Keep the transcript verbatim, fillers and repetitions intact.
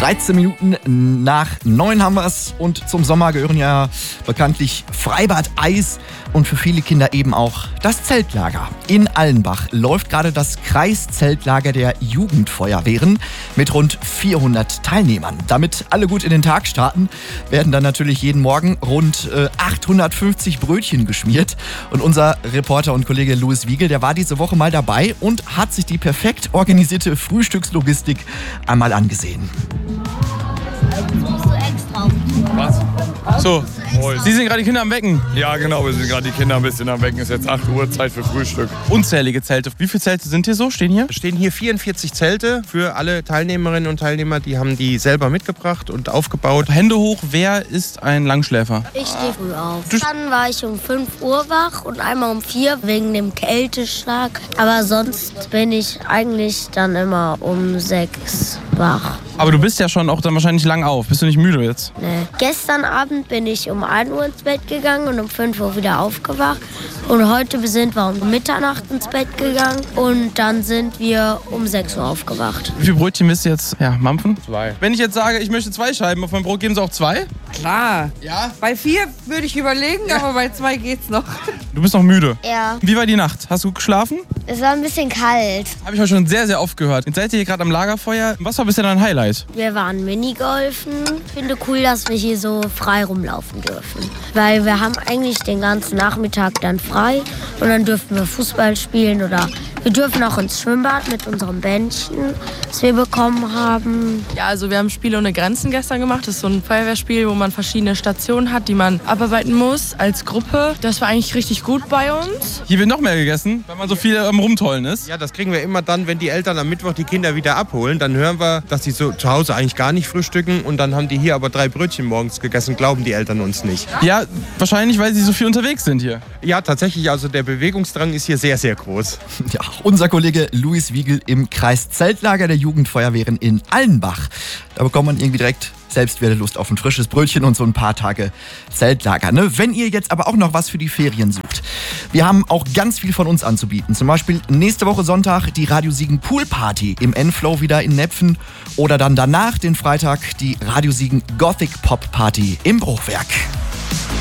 dreizehn Minuten nach neun haben wir es und zum Sommer gehören ja bekanntlich Freibad, Eis und für viele Kinder eben auch das Zeltlager. In Allenbach läuft gerade das Kreiszeltlager der Jugendfeuerwehren mit rund vierhundert Teilnehmern. Damit alle gut in den Tag starten, werden dann natürlich jeden Morgen rund äh, achthundertfünfzig Brötchen geschmiert. Und unser Reporter und Kollege Louis Wiegel, der war diese Woche mal dabei und hat sich die perfekt organisierte Frühstückslogistik einmal angesehen. Was? So, Sie sind gerade die Kinder am Wecken. ja genau, wir sind gerade die Kinder ein bisschen am Wecken. Es ist jetzt acht Uhr, Zeit für Frühstück. Unzählige Zelte. Wie viele Zelte sind hier so? Stehen hier? Es stehen hier vierundvierzig Zelte für alle Teilnehmerinnen und Teilnehmer. Die haben die selber mitgebracht und aufgebaut. Hände hoch, wer ist ein Langschläfer? Ich stehe früh auf. Dann war ich um fünf Uhr wach und einmal um vier wegen dem Kälteschlag. Aber sonst bin ich eigentlich dann immer um sechs wach. Aber du bist ja schon auch dann wahrscheinlich lang auf. Bist du nicht müde jetzt? Nee. Gestern Abend bin ich um ein Uhr ins Bett gegangen und um fünf Uhr wieder aufgewacht. Und heute sind wir um Mitternacht ins Bett gegangen und dann sind wir um sechs Uhr aufgewacht. Wie viele Brötchen willst du jetzt ja, mampfen? Zwei. Wenn ich jetzt sage, ich möchte zwei Scheiben auf mein Brot, geben Sie auch zwei? Klar. Ja? Bei vier würde ich überlegen, aber bei zwei geht's noch. Du bist noch müde. Ja, Wie war die Nacht? Hast du geschlafen? es war ein bisschen kalt. Habe ich heute schon sehr, sehr oft gehört. Jetzt seid ihr hier gerade am Lagerfeuer. Was war bisher dein Highlight? Wir waren Minigolfen. Ich finde cool, dass wir hier so frei rumlaufen dürfen. Weil wir haben eigentlich den ganzen Nachmittag dann frei und dann dürfen wir Fußball spielen oder wir dürfen auch ins Schwimmbad mit unserem Bändchen, das wir bekommen haben. Ja, also wir haben Spiele ohne Grenzen gestern gemacht. Das ist so ein Feuerwehrspiel, wo man verschiedene Stationen hat, die man abarbeiten muss als Gruppe. Das war eigentlich richtig gut bei uns. Hier wird noch mehr gegessen, weil man so viel am Rumtollen ist. Ja, das kriegen wir immer dann, wenn die Eltern am Mittwoch die Kinder wieder abholen. Dann hören wir, dass sie so zu Hause eigentlich gar nicht frühstücken und dann haben die hier aber drei Brötchen morgens gegessen. Glauben die Eltern uns nicht. Ja, wahrscheinlich, weil sie so viel unterwegs sind hier. Ja, tatsächlich, also der Bewegungsdrang ist hier sehr, sehr groß. Ja, unser Kollege Louis Wiegel im Kreis Zeltlager der Jugendfeuerwehren in Allenbach. Da bekommt man irgendwie direkt selbst wieder Lust auf ein frisches Brötchen und so ein paar Tage Zeltlager. Ne? Wenn ihr jetzt aber auch noch was für die Ferien sucht. Wir haben auch ganz viel von uns anzubieten. Zum Beispiel nächste Woche Sonntag die Radio Siegen Pool Party im N-Flow wieder in Nepfen. Oder dann danach, den Freitag, die Radio Siegen Gothic Pop Party im Bruchwerk.